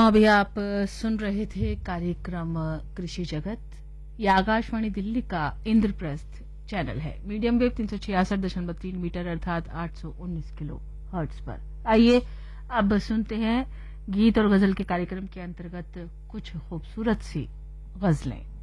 अभी आप सुन रहे थे कार्यक्रम कृषि जगत। यह आकाशवाणी दिल्ली का इंद्रप्रस्थ चैनल है। मीडियम वेव 366.3 मीटर अर्थात 819 किलो हर्ट्ज पर। आइए अब सुनते हैं गीत और गजल के कार्यक्रम के अंतर्गत कुछ खूबसूरत सी गजलें।